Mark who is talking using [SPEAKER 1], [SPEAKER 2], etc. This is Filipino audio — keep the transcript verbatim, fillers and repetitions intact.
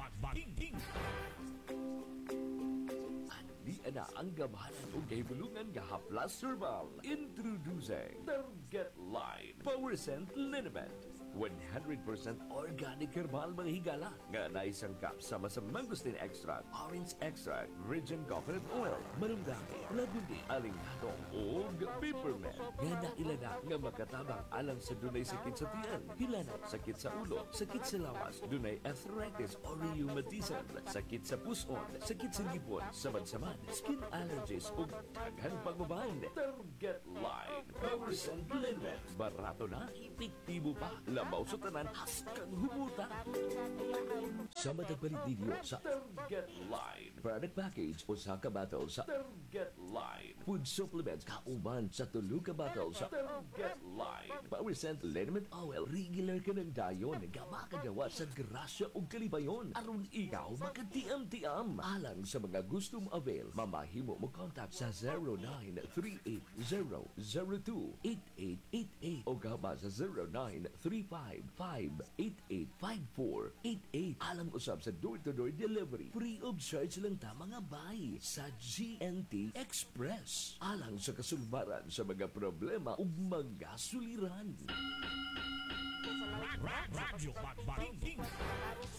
[SPEAKER 1] Bagbaging.
[SPEAKER 2] Di ana ang gamahanan o gahibulungan nga haplas herbal. Introducing Target Line Power Scent Liniment. one hundred percent organic herbal mga higala nga naisangkap sama sa mangosteen extract, orange extract, virgin coconut oil, marumdami, labundi, alinghatong o peppermint nga nailana nga makatabang alang sa dunay sakit sa tiyan, hilanat, sakit sa ulo, sakit sa lawas, dunay arthritis o rheumatism, sakit sa puson, sakit sa ngipon, samad-samad, skin allergies o daghan pagbabain. Target Line Power Scent Liniment. Barato na, epektibo pa. Labaw sa tanan, haskang humuta. Sa matagpalit ninyo sa Target Line product package o sa kabatal sa Target Line food supplements kauban sa tulo ka batal sa Target Line Power Scent Liniment Oil. Regular ka ng dayon nga makagawa sa grasya o kalibayon aron ikaw makatiam-tiam. Alang sa mga gustong avail, mamahimo mo contact sa zero nine three eight zero zero two eight eight eight eight o gaba sa zero nine three five five eight eight five four eight eight. Alang usab sa door-to-door delivery. Free of charge lang ta mga bay sa G N T Express. Alang sa kasulbaran sa mga problema ug mga suliran.
[SPEAKER 1] Radyo Bagbaging.